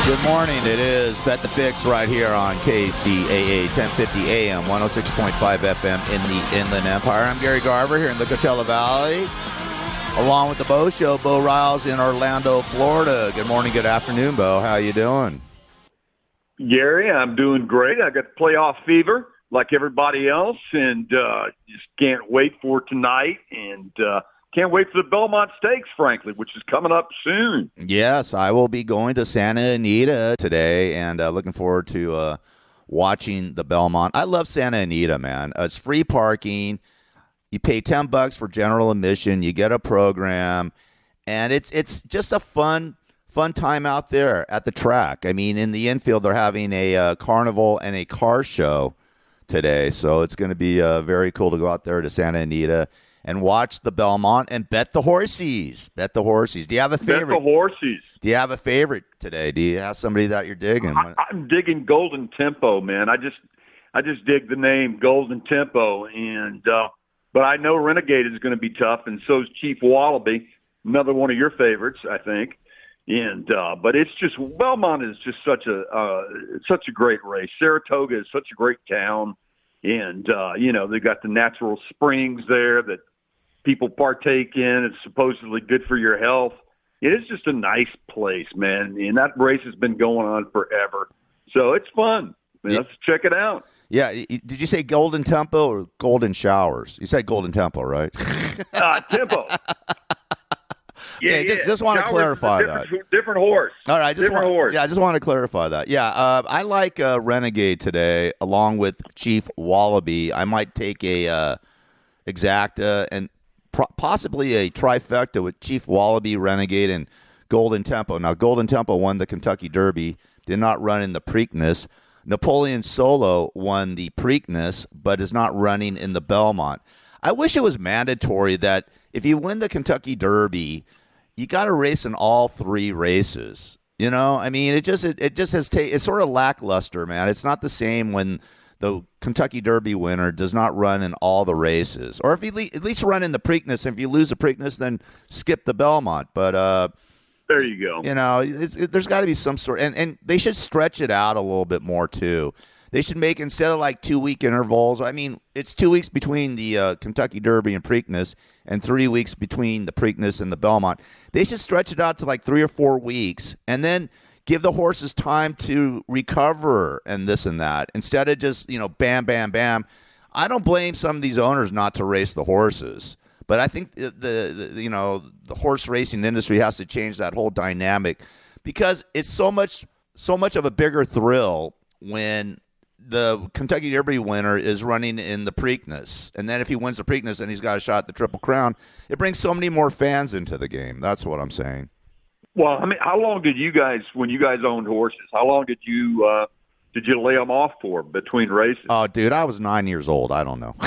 Good morning. It is Bet the Fix right here on KCAA 1050 AM, 106.5 FM in the Inland Empire. I'm Gary Garver here in the Coachella Valley, along with the Bo Show, Bo Riles in Orlando, Florida. Good morning, good afternoon, Bo. How you doing? Gary, I'm doing great. I got playoff fever like everybody else, and just can't wait for tonight, and can't wait for the Belmont Stakes, frankly, which is coming up soon. Yes, I will be going to Santa Anita today, and looking forward to watching the Belmont. I love Santa Anita, man. It's free parking. You pay $10 for general admission. You get a program, and it's just a fun time out there at the track. I mean, in the infield, they're having a carnival and a car show today, so it's going to be very cool to go out there to Santa Anita and watch the Belmont and bet the horsies. Bet the horsies. Do you have a favorite? Bet the horsies. Do you have a favorite today? Do you have somebody that you're digging? I'm digging Golden Tempo, man. I just dig the name Golden Tempo, and but I know Renegade is going to be tough, and so is Chief Wallaby, another one of your favorites, I think. And but it's just Belmont is just such a great race. Saratoga is such a great town, and they got the natural springs there that people partake in. It's supposedly good for your health. It is just a nice place, man. And that race has been going on forever, so it's fun. Let's check it out. Yeah, did you say Golden Tempo or Golden Showers? You said Golden Tempo, right? Tempo. Yeah, just want to clarify that. Different horse. All right, horse. Yeah, I just want to clarify that. Yeah, I like Renegade today, along with Chief Wallaby. I might take a exacta and possibly a trifecta with Chief Wallaby, Renegade, and Golden Tempo. Now, Golden Tempo won the Kentucky Derby, did not run in the Preakness. Napoleon Solo won the Preakness, but is not running in the Belmont. I wish it was mandatory that if you win the Kentucky Derby, you got to race in all three races. You know, I mean, it just has it's sort of lackluster, man. It's not the same when the Kentucky Derby winner does not run in all the races, or if you at least run in the Preakness. If you lose the Preakness, then skip the Belmont. But there you go. You know, there's got to be some sort, and they should stretch it out a little bit more too. They should make, instead of like 2-week intervals, I mean, it's 2 weeks between the Kentucky Derby and Preakness and 3 weeks between the Preakness and the Belmont. They should stretch it out to like 3 or 4 weeks and then give the horses time to recover and this and that, instead of just, bam, bam, bam. I don't blame some of these owners not to race the horses, but I think the horse racing industry has to change that whole dynamic, because it's so much of a bigger thrill when the Kentucky Derby winner is running in the Preakness. And then if he wins the Preakness and he's got a shot at the Triple Crown, it brings so many more fans into the game. That's what I'm saying. Well, I mean, how long did you guys, when you guys owned horses, how long did you lay them off for between races? Oh, dude, I was 9 years old. I don't know.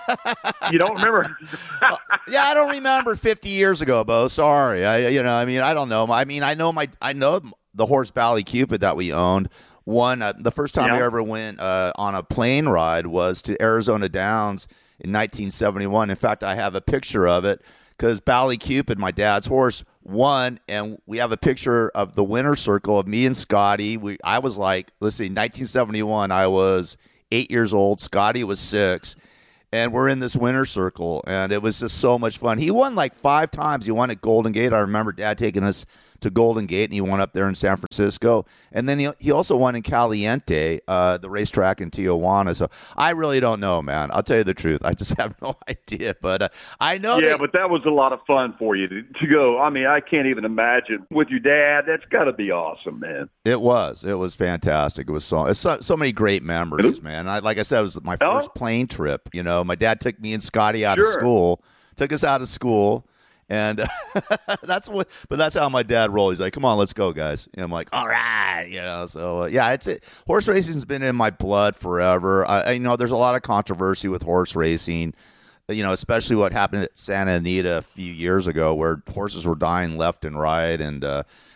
You don't remember? Yeah, I don't remember 50 years ago, Bo. Sorry. I don't know. I mean, I know the horse Bally Cupid that we owned. The first time I ever went on a plane ride was to Arizona Downs in 1971. In fact, I have a picture of it because Bally Cupid, my dad's horse, won, and we have a picture of the winner's circle of me and Scotty. I was like, let's see, 1971, I was 8 years old. Scotty was 6, and we're in this winner's circle, and it was just so much fun. He won like 5 times. He won at Golden Gate. I remember Dad taking us to Golden Gate, and he won up there in San Francisco. And then he also won in Caliente, the racetrack in Tijuana. So I really don't know, man. I'll tell you the truth. I just have no idea. But I know. Yeah, but that was a lot of fun for you to go. I mean, I can't even imagine with your dad. That's got to be awesome, man. It was. It was fantastic. It was so many great memories, man. Like I said, it was my first plane trip. My dad took me and Scotty out of school. Took us out of school. And that's how my dad rolls. He's like, "Come on, let's go, guys." And I'm like, "All right," So horse racing's been in my blood forever. I there's a lot of controversy with horse racing. Especially what happened at Santa Anita a few years ago, where horses were dying left and right, and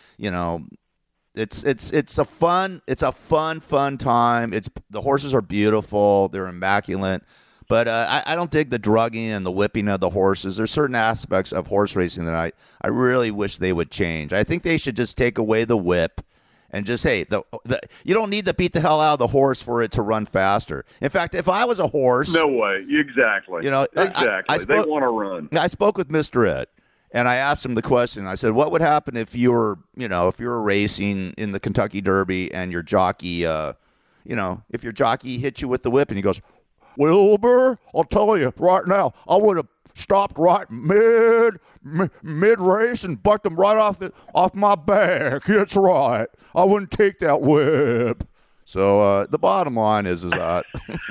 it's a fun time. The horses are beautiful. They're immaculate. But I don't dig the drugging and the whipping of the horses. There's certain aspects of horse racing that I really wish they would change. I think they should just take away the whip and just, hey, you don't need to beat the hell out of the horse for it to run faster. In fact, if I was a horse, no way, exactly. Exactly. They want to run. I spoke with Mr. Ed, and I asked him the question. I said, "What would happen if you were racing in the Kentucky Derby and your jockey, if your jockey hit you with the whip?" And he goes, "Wilbur, I'll tell you right now, I would have stopped right mid race and bucked him right off my back. That's right. I wouldn't take that whip." So the bottom line is that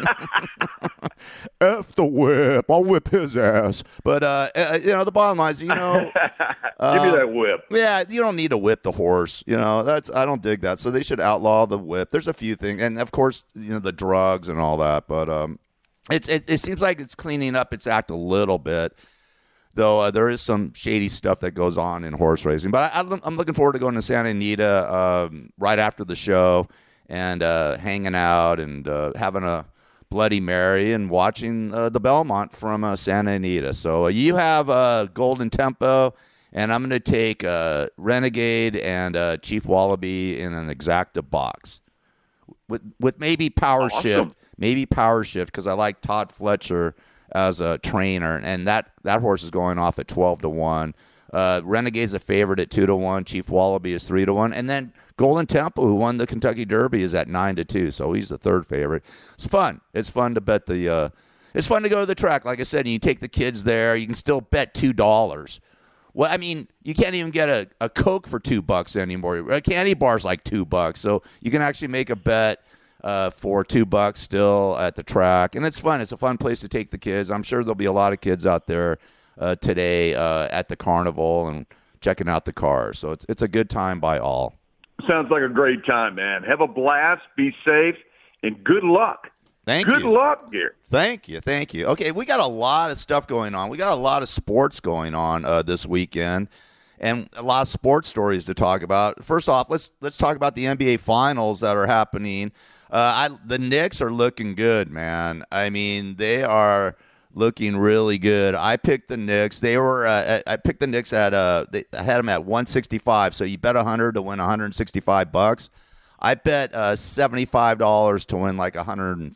F the whip. I'll whip his ass. But the bottom line is, give me that whip. Yeah, you don't need to whip the horse. I don't dig that. So they should outlaw the whip. There's a few things, and of course, the drugs and all that. But it seems like it's cleaning up its act a little bit, though there is some shady stuff that goes on in horse racing. But I'm looking forward to going to Santa Anita right after the show and hanging out and having a Bloody Mary and watching the Belmont from Santa Anita. So you have Golden Tempo, and I'm going to take Renegade and Chief Wallaby in an exacta box with maybe Power Shift. Maybe Power Shift, because I like Todd Fletcher as a trainer, and that horse is going off at 12-1. Renegade's a favorite at 2-1. Chief Wallaby is 3-1, and then Golden Temple, who won the Kentucky Derby, is at 9-2. So he's the third favorite. It's fun. It's fun to bet the. It's fun to go to the track. Like I said, you take the kids there. You can still bet $2. Well, I mean, you can't even get a Coke for $2 anymore. A candy bar's like $2, so you can actually make a bet for $2 still at the track, and it's fun. It's a fun place to take the kids. I'm sure there'll be a lot of kids out there today at the carnival and checking out the cars. So it's a good time by all. Sounds like a great time, man. Have a blast, be safe, and good luck. Thank you. Good luck, dear. Thank you. Okay, we got a lot of stuff going on. We got a lot of sports going on this weekend, and a lot of sports stories to talk about. First off, let's talk about the NBA Finals that are happening. The Knicks are looking good, man. I mean, they are looking really good. I picked the Knicks. I picked the Knicks I had them at 165. So you bet 100 to win $165. I bet $75 to win like $145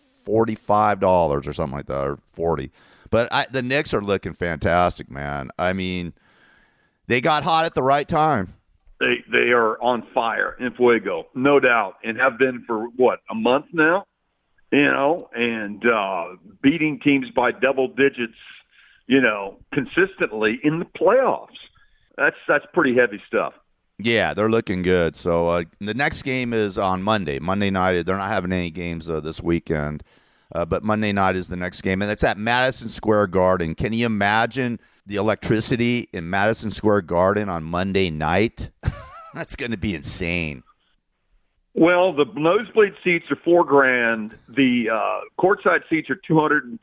or something like that, or 40. But the Knicks are looking fantastic, man. I mean, they got hot at the right time. They are on fire in Fuego, no doubt, and have been for, a month now? And beating teams by double digits, consistently in the playoffs. That's pretty heavy stuff. Yeah, they're looking good. So the next game is on Monday night. They're not having any games this weekend, but Monday night is the next game, and it's at Madison Square Garden. Can you imagine the electricity in Madison Square Garden on Monday night? That's going to be insane. Well, the nosebleed seats are $4,000. The courtside seats are $220,000.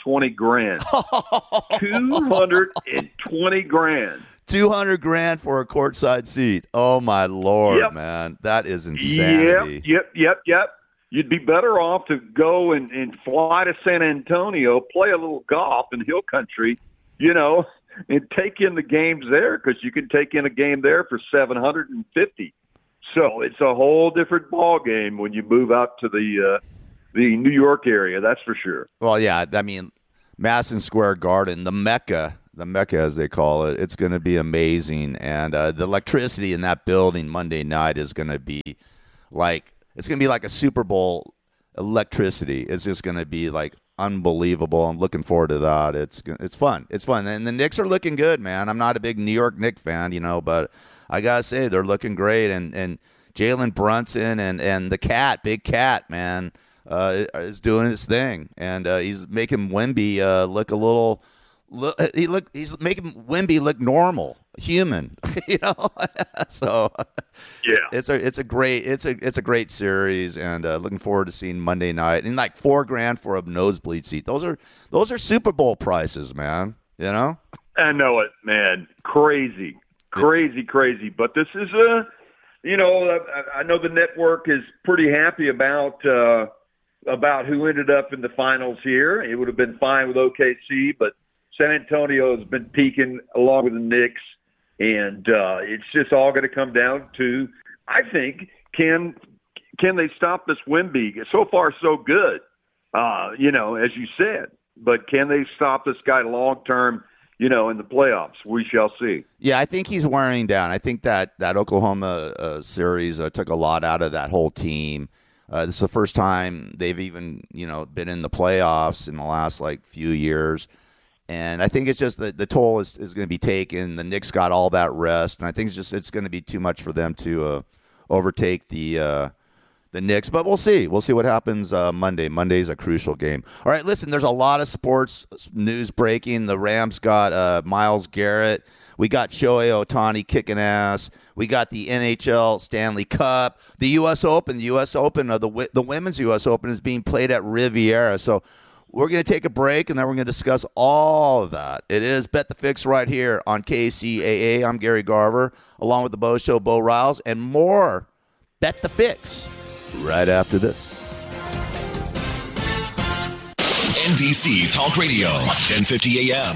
$220,000. $200,000 for a courtside seat. Oh my Lord, man, that is insanity. Yep. You'd be better off to go and fly to San Antonio, play a little golf in Hill Country, and take in the games there, because you can take in a game there for $750. So it's a whole different ball game when you move out to the New York area. That's for sure. Well, yeah, I mean, Madison Square Garden, the Mecca as they call it, it's going to be amazing, and the electricity in that building Monday night is going to be like a Super Bowl electricity. It's just going to be like unbelievable. I'm looking forward to that. It's fun. It's fun. And the Knicks are looking good, man. I'm not a big New York Knicks fan, but I got to say they're looking great. And Jalen Brunson and the Cat, Big Cat, man, is doing his thing. And he's making Wemby look a little he's making Wemby look normal, human, So yeah, it's a great series, and looking forward to seeing Monday night. And like $4,000 for a nosebleed seat. Those are Super Bowl prices, man. I know it, man. Crazy. But this is I know the network is pretty happy about who ended up in the finals here. It would have been fine with OKC, but San Antonio has been peaking along with the Knicks, and it's just all going to come down to, I think, can they stop this Wemby? So far, so good, as you said. But can they stop this guy long term? In the playoffs, we shall see. Yeah, I think he's wearing down. I think that Oklahoma series took a lot out of that whole team. This is the first time they've even, been in the playoffs in the last few years. And I think it's just the toll is going to be taken. The Knicks got all that rest, and I think it's going to be too much for them to overtake the Knicks. But we'll see. We'll see what happens Monday. Monday's a crucial game. All right, listen, there's a lot of sports news breaking. The Rams got Myles Garrett. We got Shohei Ohtani kicking ass. We got the NHL Stanley Cup. The U.S. Open. The women's U.S. Open is being played at Riviera. So we're going to take a break, and then we're going to discuss all of that. It is Bet the Fix right here on KCAA. I'm Gary Garver, along with the Bo Show, Bo Riles, and more Bet the Fix right after this. NBC Talk Radio, 1050 AM.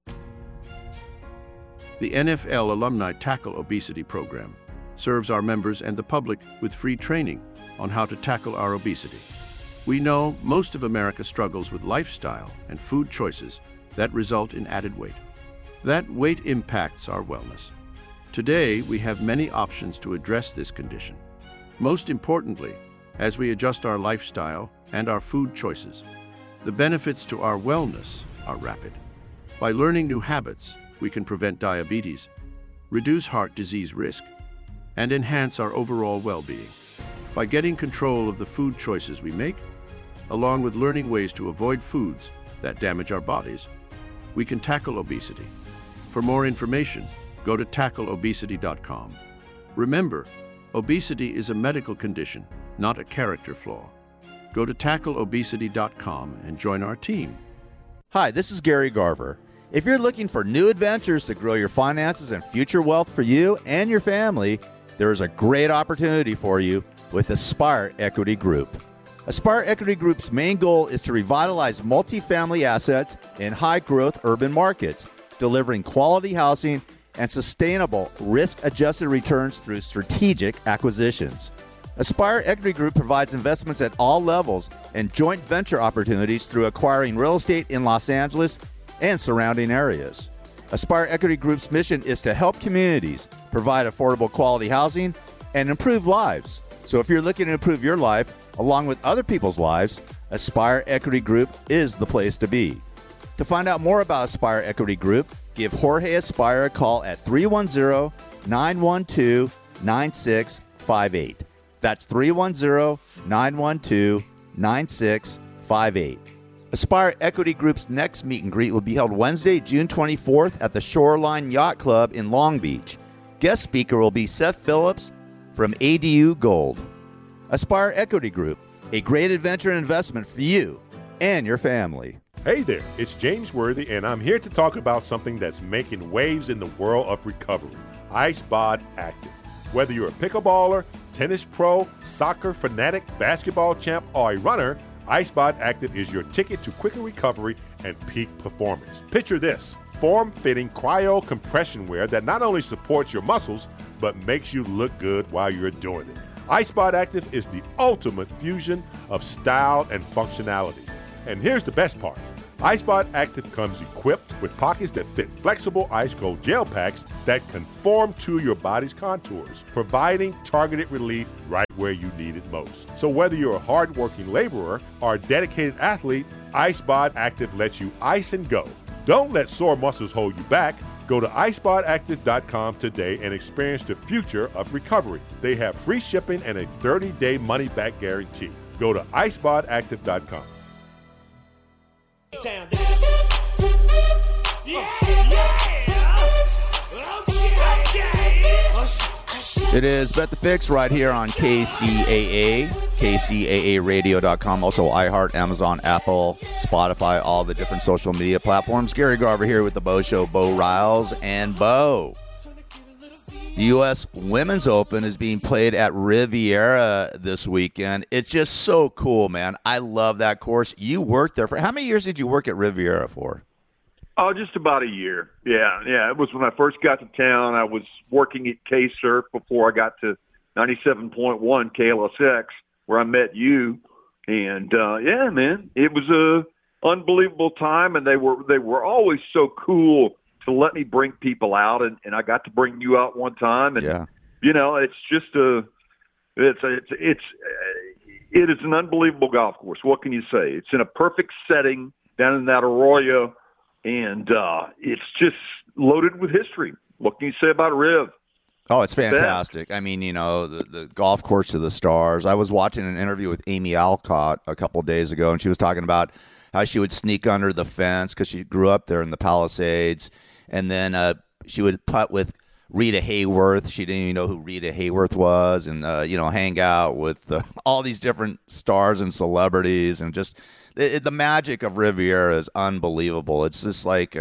The NFL Alumni Tackle Obesity Program serves our members and the public with free training on how to tackle our obesity. We know most of America struggles with lifestyle and food choices that result in added weight. That weight impacts our wellness. Today, we have many options to address this condition. Most importantly, as we adjust our lifestyle and our food choices, the benefits to our wellness are rapid. By learning new habits, we can prevent diabetes, reduce heart disease risk, and enhance our overall well-being. By getting control of the food choices we make, along with learning ways to avoid foods that damage our bodies, we can tackle obesity. For more information, go to tackleobesity.com. Remember, obesity is a medical condition, not a character flaw. Go to tackleobesity.com and join our team. Hi, this is Gary Garver. If you're looking for new adventures to grow your finances and future wealth for you and your family, there is a great opportunity for you with Aspire Equity Group. Aspire Equity Group's main goal is to revitalize multifamily assets in high-growth urban markets, delivering quality housing and sustainable risk-adjusted returns through strategic acquisitions. Aspire Equity Group provides investments at all levels and joint venture opportunities through acquiring real estate in Los Angeles and surrounding areas. Aspire Equity Group's mission is to help communities provide affordable quality housing and improve lives. So if you're looking to improve your life along with other people's lives, Aspire Equity Group is the place to be. To find out more about Aspire Equity Group, give Jorge Aspire a call at 310-912-9658. That's 310-912-9658. Aspire Equity Group's next meet and greet will be held Wednesday, June 24th at the Shoreline Yacht Club in Long Beach. Guest speaker will be Seth Phillips from ADU Gold. Aspire Equity Group, a great adventure and investment for you and your family. Hey there, it's James Worthy, and I'm here to talk about something that's making waves in the world of recovery, IceBod Active. Whether you're a pickleballer, tennis pro, soccer fanatic, basketball champ, or a runner, IceBod Active is your ticket to quicker recovery and peak performance. Picture this, form-fitting cryo compression wear that not only supports your muscles, but makes you look good while you're doing it. IceBod Active is the ultimate fusion of style and functionality. And here's the best part. IceBod Active comes equipped with pockets that fit flexible ice cold gel packs that conform to your body's contours, providing targeted relief right where you need it most. So whether you're a hard-working laborer or a dedicated athlete, IceBod Active lets you ice and go. Don't let sore muscles hold you back. Go to icebodactive.com today and experience the future of recovery. They have free shipping and a 30-day money-back guarantee. Go to icebodactive.com. It is Bet the Fix right here on KCAA, KCAAradio.com, also iHeart, Amazon, Apple, Spotify, all the different social media platforms. Gary Garver here with the Bo Show, Bo Riles, and Bo. The U.S. Women's Open is being played at Riviera this weekend. It's just so cool, man. I love that course. You worked there for, how many years did you work at Riviera for? Oh, just about a year. Yeah. It was when I first got to town. I was working at K-Surf before I got to 97.1 KLSX, where I met you. And, yeah, man, it was a unbelievable time, and they were always so cool to let me bring people out, and I got to bring you out one time. And, you know, it's just it is an unbelievable golf course. What can you say? It's in a perfect setting down in that arroyo, and it's just loaded with history. What can you say about Riv? Oh, it's fantastic. I mean, you know, the golf course of the stars. I was watching an interview with Amy Alcott a couple of days ago, and she was talking about how she would sneak under the fence because she grew up there in the Palisades, and then she would putt with Rita Hayworth. She didn't even know who Rita Hayworth was, and, you know, hang out with all these different stars and celebrities, and just the magic of Riviera is unbelievable. It's just like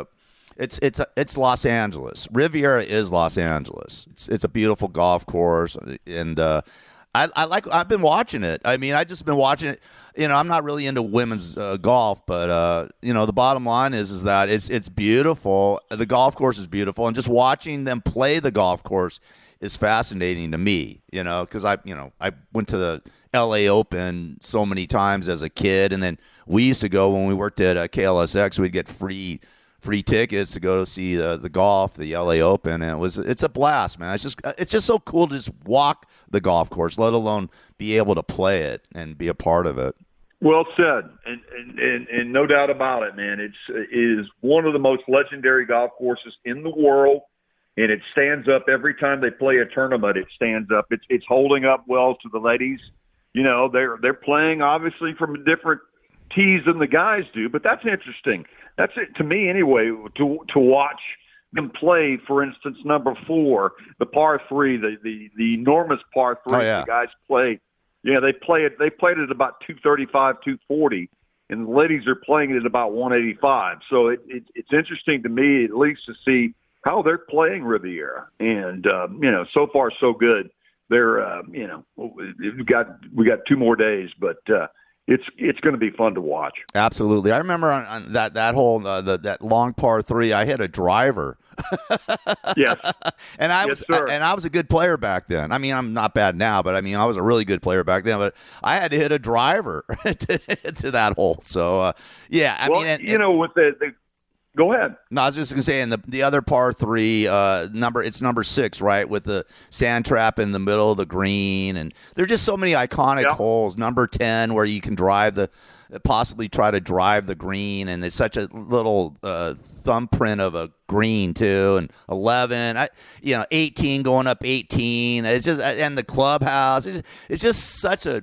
It's Los Angeles. Riviera is Los Angeles. It's a beautiful golf course, and I've been watching it. I mean, I just been watching it. You know, I'm not really into women's golf, but you know, the bottom line is that it's beautiful. The golf course is beautiful, and just watching them play the golf course is fascinating to me. You know, because I went to the L.A. Open so many times as a kid, and then we used to go when we worked at KLSX. We'd get free tickets to go to see the golf, the LA Open, and it's a blast, man. It's just so cool to just walk the golf course, let alone be able to play it and be a part of it. Well said, and no doubt about it, man. It is one of the most legendary golf courses in the world, and it stands up every time they play a tournament. It stands up. It's holding up well to the ladies. You know, they're playing obviously from different tees than the guys do, but that's interesting. That's it to me anyway, to watch them play, for instance, number 4, the par 3, the enormous par 3 the guys play. Yeah, they played it at about 235, 240, and the ladies are playing it at about 185. So it's interesting to me at least to see how they're playing Riviera. And you know, so far so good. They're you know, we got 2 more days, but it's going to be fun to watch. Absolutely. I remember on that hole, that long par 3, I hit a driver. Yes. And I was a good player back then. I mean, I'm not bad now, but I mean, I was a really good player back then, but I had to hit a driver to that hole. So, yeah. I mean, you know, with the go ahead. No, I was just going to say, in the other par 3, it's number 6, right, with the sand trap in the middle of the green, and there are just so many iconic holes. Number 10, where you can possibly try to drive the green, and it's such a little thumbprint of a green too. And 11, 18 going up 18. It's just, and the clubhouse. It's just such a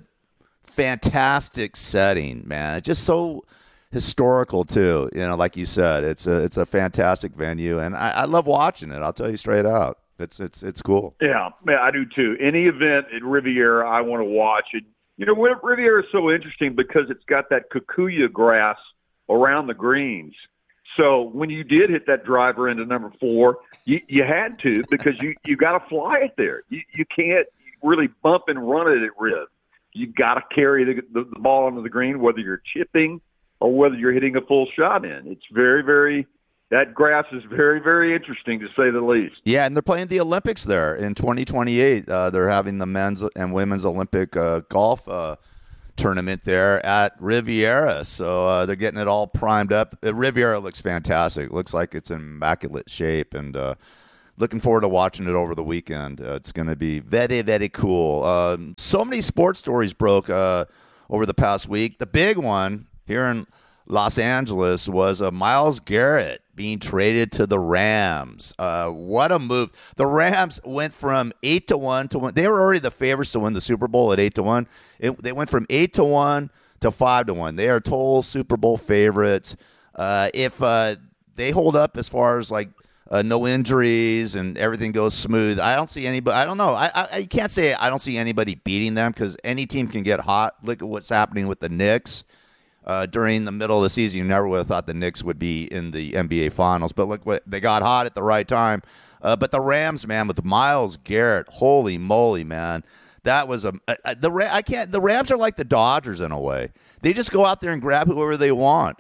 fantastic setting, man. It's just so historical too, you know, like you said. It's a fantastic venue, and I love watching it. I'll tell you straight out, it's cool. Yeah, I do too. Any event at Riviera, I want to watch it. You know, Riviera is so interesting because it's got that kikuyu grass around the greens. So when you did hit that driver into number 4, you had to, because you got to fly it there. You can't really bump and run it at Riv. You got to carry the ball onto the green, whether you're chipping or whether you're hitting a full shot in. It's very, very – that grass is very, very interesting, to say the least. Yeah, and they're playing the Olympics there in 2028. They're having the men's and women's Olympic golf tournament there at Riviera. So they're getting it all primed up. Riviera looks fantastic. It looks like it's in immaculate shape, and looking forward to watching it over the weekend. It's going to be very, very cool. So many sports stories broke over the past week. The big one here in Los Angeles was Myles Garrett being traded to the Rams. What a move. The Rams went from 8-1 to 1. They were already the favorites to win the Super Bowl at 8-1. They went from 8-1 to 5-1. They are total Super Bowl favorites. If they hold up as far as like no injuries and everything goes smooth, I don't see anybody. I don't know. I can't say I don't see anybody beating them, because any team can get hot. Look at what's happening with the Knicks. During the middle of the season, you never would have thought the Knicks would be in the NBA Finals. But look, they got hot at the right time. But the Rams, man, with Myles Garrett, holy moly, man. That was the Rams are like the Dodgers in a way. They just go out there and grab whoever they want.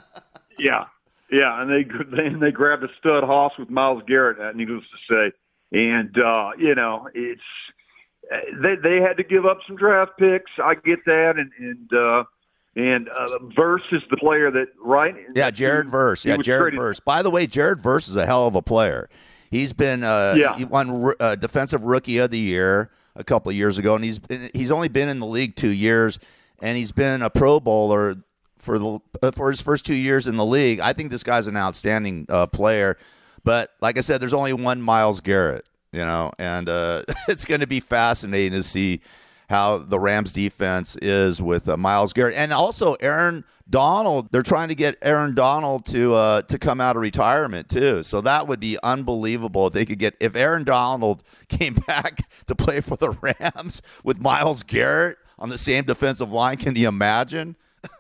Yeah, and they grabbed a stud hoss with Myles Garrett. Needless to say, And it's they had to give up some draft picks. I get that, and Verse is the player that, right? Yeah, Jared Verse. Yeah, Jared Verse. By the way, Jared Verse is a hell of a player. He's been he won Defensive Rookie of the Year a couple of years ago, and he's only been in the league 2 years, and he's been a Pro Bowler for his first 2 years in the league. I think this guy's an outstanding player, but like I said, there's only one Myles Garrett, and it's going to be fascinating to see how the Rams defense is with Myles Garrett. And also Aaron Donald. They're trying to get Aaron Donald to come out of retirement too. So that would be unbelievable if Aaron Donald came back to play for the Rams with Myles Garrett on the same defensive line. Can you imagine?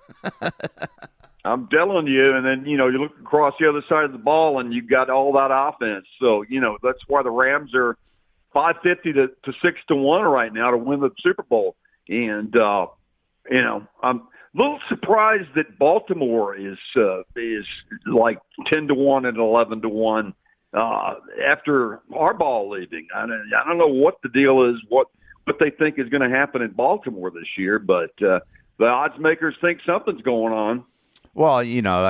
I'm telling you, and then, you look across the other side of the ball and you've got all that offense. So, that's why the Rams are 550 to 6-1 right now to win the Super Bowl. And, I'm a little surprised that Baltimore is like 10-1 and 11-1 after Harbaugh leaving. I don't know what the deal is, what they think is going to happen in Baltimore this year, but the odds makers think something's going on. Well,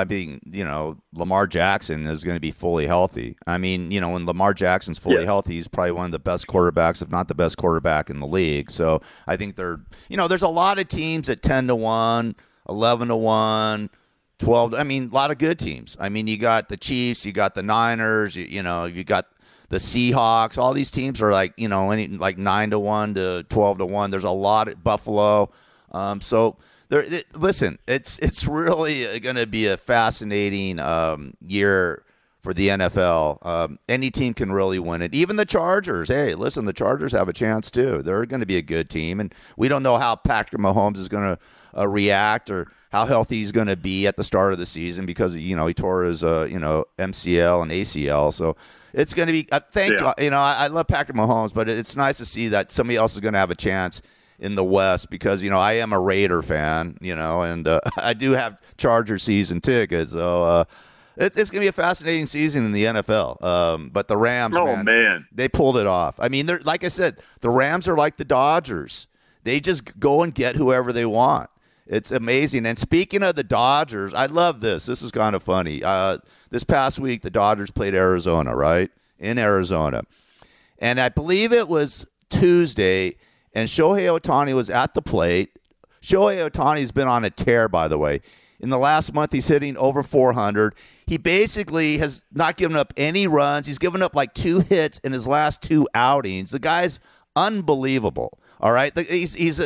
Lamar Jackson is going to be fully healthy. I mean, when Lamar Jackson's fully healthy, he's probably one of the best quarterbacks, if not the best quarterback in the league. So I think there's a lot of teams at 10-1, 11-1, 12. I mean, a lot of good teams. I mean, you got the Chiefs, you got the Niners, you got the Seahawks. All these teams are like 9-1 to 12-1. There's a lot at Buffalo. Listen, it's really going to be a fascinating year for the NFL. Any team can really win it. Even the Chargers. Hey, listen, the Chargers have a chance too. They're going to be a good team, and we don't know how Patrick Mahomes is going to react or how healthy he's going to be at the start of the season because he tore his MCL and ACL. So it's going to be. I love Patrick Mahomes, but it's nice to see that somebody else is going to have a chance in the West because, I am a Raider fan, and I do have Charger season tickets. So it's going to be a fascinating season in the NFL. But the Rams, man, they pulled it off. I mean, like I said, the Rams are like the Dodgers. They just go and get whoever they want. It's amazing. And speaking of the Dodgers, I love this. This is kind of funny. This past week, the Dodgers played Arizona, right? In Arizona. And I believe it was Tuesday, and Shohei Ohtani was at the plate. Shohei Ohtani's been on a tear, by the way. In the last month, he's hitting over 400. He basically has not given up any runs. He's given up like 2 hits in his last 2 outings. The guy's unbelievable. All right, he's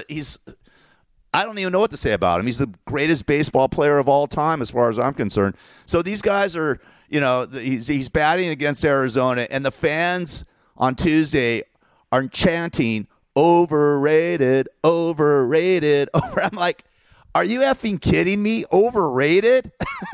I don't even know what to say about him. He's the greatest baseball player of all time, as far as I'm concerned. So these guys are, he's batting against Arizona, and the fans on Tuesday are chanting, overrated, overrated. I'm like, are you effing kidding me? Overrated?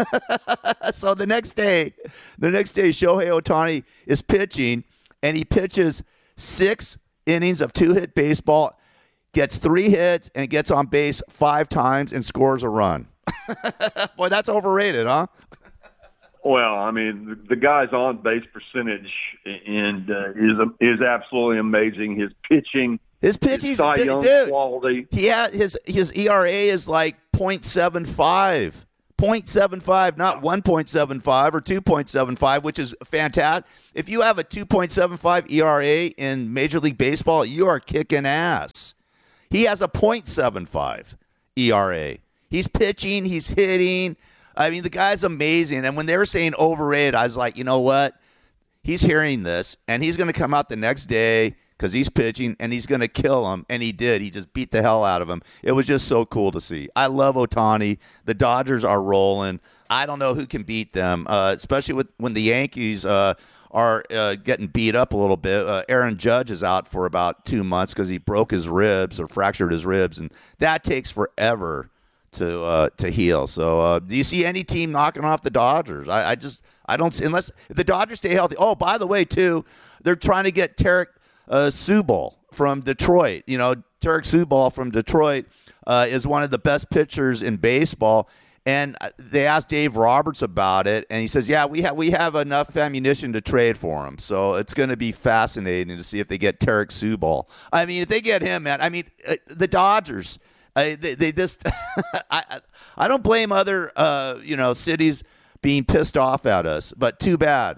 So the next day, Shohei Ohtani is pitching, and he pitches 6 innings of 2-hit baseball, gets 3 hits, and gets on base 5 times and scores a run. Boy, that's overrated, huh? Well, I mean, the guy's on base percentage and is absolutely amazing. His pitching. His Cy Young quality. His ERA is like 0.75. 0.75, not 1.75 or 2.75, which is fantastic. If you have a 2.75 ERA in Major League Baseball, you are kicking ass. He has a 0.75 ERA. He's pitching, he's hitting. I mean, the guy's amazing. And when they were saying overrated, I was like, you know what? He's hearing this, and he's going to come out the next day because he's pitching, and he's going to kill him. And he did. He just beat the hell out of him. It was just so cool to see. I love Ohtani. The Dodgers are rolling. I don't know who can beat them, especially when the Yankees are getting beat up a little bit. Aaron Judge is out for about 2 months because he broke his ribs or fractured his ribs, and that takes forever to heal. So do you see any team knocking off the Dodgers? I don't see, unless if the Dodgers stay healthy. Oh, by the way, too, they're trying to get Tarek Subal from Detroit. Tarek Subal from Detroit is one of the best pitchers in baseball, And they asked Dave Roberts about it, and he says, yeah, we have enough ammunition to trade for him. So it's going to be fascinating to see if they get Tarek Subal. I mean, if they get him, man, I mean, the Dodgers, they just I don't blame other, cities being pissed off at us, but too bad.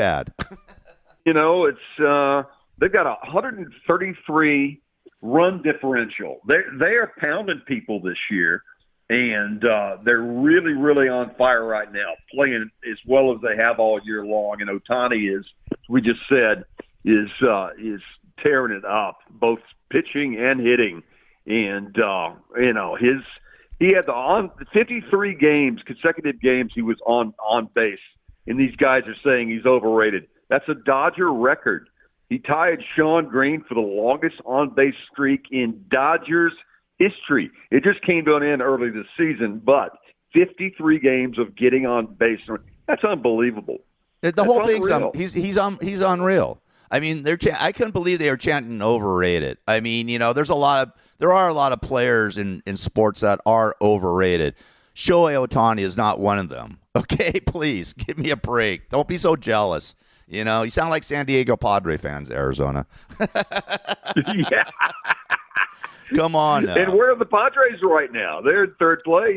It's they've got a 133 run differential. They are pounding people this year. And they're really, really on fire right now, playing as well as they have all year long. And Ohtani is, we just said, is tearing it up, both pitching and hitting. And he had the 53 consecutive games he was on base. And these guys are saying he's overrated. That's a Dodger record. He tied Sean Green for the longest on base streak in Dodgers history. It just came to an end early this season, but 53 games of getting on base. That's unbelievable. The whole thing's he's unreal. I mean, I couldn't believe they were chanting overrated. I mean, there are a lot of players in sports that are overrated. Shohei Ohtani is not one of them. Okay, please give me a break. Don't be so jealous. You sound like San Diego Padre fans, Arizona. Yeah. Come on now. And where are the Padres right now? They're in third place.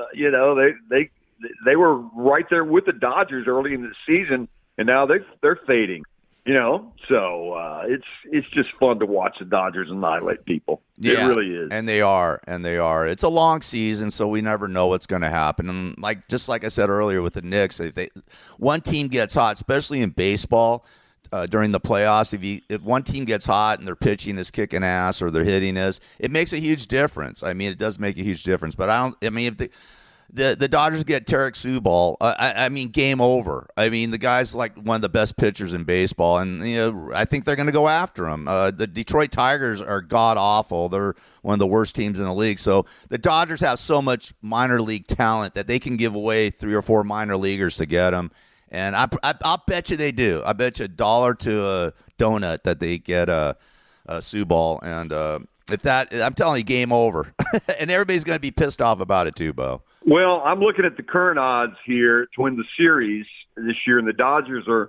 They were right there with the Dodgers early in the season, and now they're fading. So it's just fun to watch the Dodgers annihilate people. Yeah, it really is. And they are. It's a long season, so we never know what's going to happen. And like I said earlier with the Knicks, one team gets hot, especially in baseball. During the playoffs, if one team gets hot and their pitching is kicking ass or their hitting is, it makes a huge difference. I mean, it does make a huge difference. But if the Dodgers get Tarek Subal, I mean, game over. I mean, the guy's like one of the best pitchers in baseball, and I think they're going to go after him. The Detroit Tigers are god awful. They're one of the worst teams in the league. So the Dodgers have so much minor league talent that they can give away 3 or 4 minor leaguers to get them. And I'll bet you they do. I bet you $1 to a donut that they get a Subal. And I'm telling you, game over. And everybody's going to be pissed off about it too, Bo. Well, I'm looking at the current odds here to win the series this year, and the Dodgers are,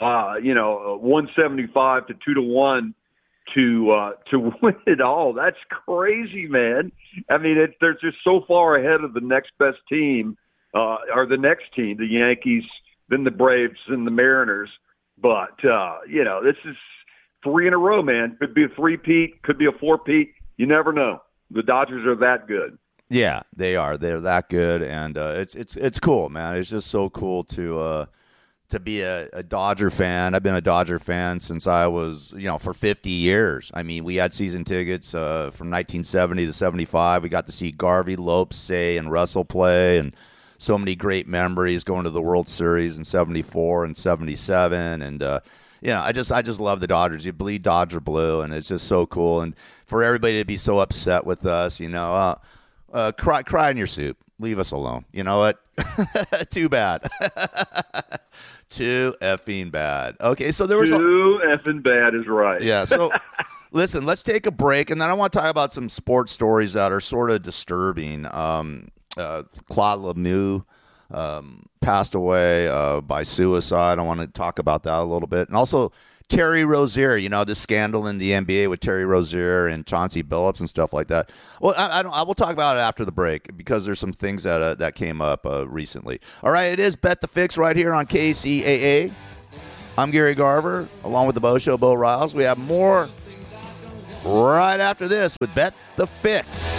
175 to 2-1 to win it all. That's crazy, man. I mean, they're just so far ahead of the next best team, or the next team, the Yankees, then the Braves and the Mariners. But, this is 3 in a row, man. Could be a 3-peat, could be a 4-peat. You never know. The Dodgers are that good. Yeah, they are. They're that good, and it's cool, man. It's just so cool to be a Dodger fan. I've been a Dodger fan since I was, for 50 years. I mean, we had season tickets from 1970 to 75. We got to see Garvey, Lopes, Say, and Russell play, and so many great memories going to the World Series in 74 and 77. And, I just love the Dodgers. You bleed Dodger blue, and it's just so cool. And for everybody to be so upset with us, cry in your soup. Leave us alone. You know what? Too bad. Too effing bad. Okay, so there was too effing bad is right. Yeah, so listen, let's take a break, and then I want to talk about some sports stories that are sort of disturbing. Claude Lemieux passed away by suicide. I want to talk about that a little bit. And also Terry Rozier, the scandal in the NBA with Terry Rozier and Chauncey Billups and stuff like that. Well, I will talk about it after the break because there's some things that came up recently. All right, it is Bet the Fix right here on KCAA. I'm Gary Garver, along with the Bo Show, Bo Riles. We have more right after this with Bet the Fix.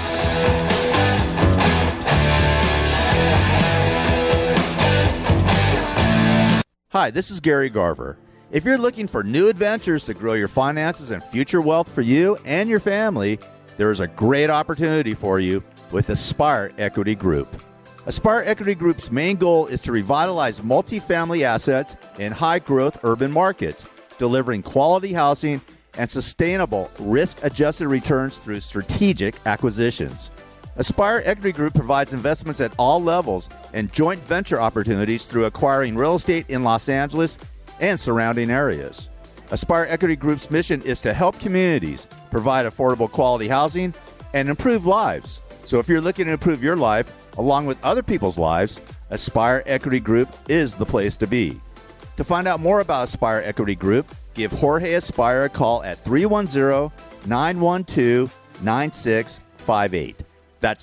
Hi, this is Gary Garver. If you're looking for new adventures to grow your finances and future wealth for you and your family, there is a great opportunity for you with Aspire Equity Group. Aspire Equity Group's main goal is to revitalize multifamily assets in high-growth urban markets, delivering quality housing and sustainable risk-adjusted returns through strategic acquisitions. Aspire Equity Group provides investments at all levels and joint venture opportunities through acquiring real estate in Los Angeles and surrounding areas. Aspire Equity Group's mission is to help communities provide affordable quality housing and improve lives. So if you're looking to improve your life, along with other people's lives, Aspire Equity Group is the place to be. To find out more about Aspire Equity Group, give Jorge Aspire a call at 310-912-9658. That's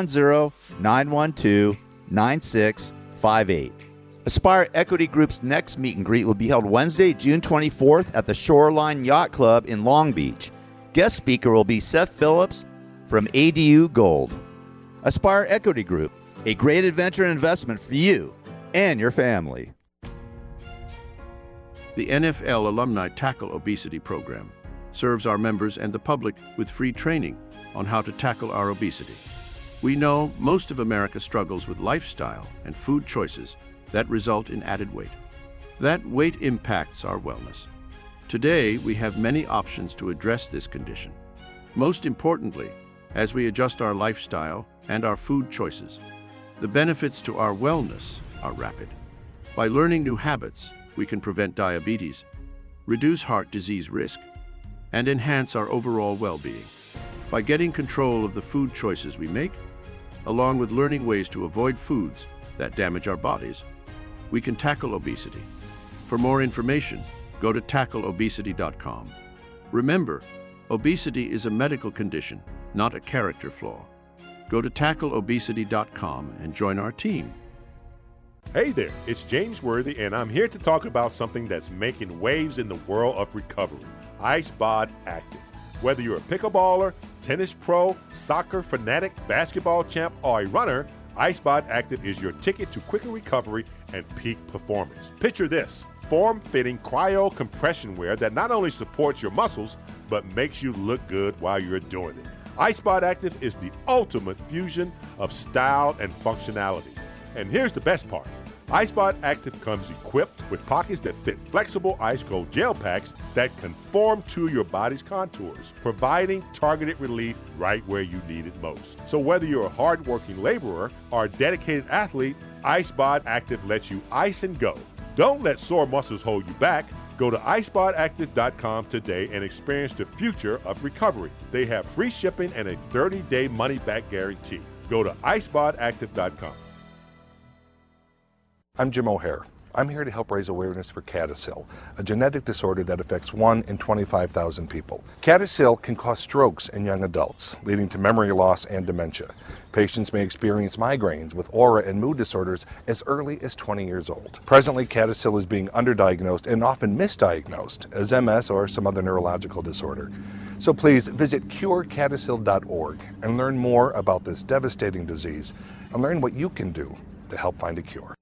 310-912-9658. Aspire Equity Group's next meet and greet will be held Wednesday, June 24th at the Shoreline Yacht Club in Long Beach. Guest speaker will be Seth Phillips from ADU Gold. Aspire Equity Group, a great adventure and investment for you and your family. The NFL Alumni Tackle Obesity Program serves our members and the public with free training on how to tackle our obesity. We know most of America struggles with lifestyle and food choices that result in added weight. That weight impacts our wellness. Today, we have many options to address this condition. Most importantly, as we adjust our lifestyle and our food choices, the benefits to our wellness are rapid. By learning new habits, we can prevent diabetes, reduce heart disease risk, and enhance our overall well-being. By getting control of the food choices we make, along with learning ways to avoid foods that damage our bodies, we can tackle obesity. For more information, go to tackleobesity.com. Remember, obesity is a medical condition, not a character flaw. Go to tackleobesity.com and join our team. Hey there, it's James Worthy, and I'm here to talk about something that's making waves in the world of recovery, IceBod Active. Whether you're a pickleballer, tennis pro, soccer fanatic, basketball champ, or a runner, IceBod Active is your ticket to quicker recovery and peak performance. Picture this: form-fitting cryo compression wear that not only supports your muscles, but makes you look good while you're doing it. IceBod Active is the ultimate fusion of style and functionality. And here's the best part. IceBod Active comes equipped with pockets that fit flexible ice cold gel packs that conform to your body's contours, providing targeted relief right where you need it most. So whether you're a hardworking laborer or a dedicated athlete, IceBod Active lets you ice and go. Don't let sore muscles hold you back. Go to icebodactive.com today and experience the future of recovery. They have free shipping and a 30-day money-back guarantee. Go to icebodactive.com. I'm Jim O'Hare. I'm here to help raise awareness for CADASIL, a genetic disorder that affects 1 in 25,000 people. CADASIL can cause strokes in young adults, leading to memory loss and dementia. Patients may experience migraines with aura and mood disorders as early as 20 years old. Presently, CADASIL is being underdiagnosed and often misdiagnosed as MS or some other neurological disorder. So please visit curecadasil.org and learn more about this devastating disease and learn what you can do to help find a cure.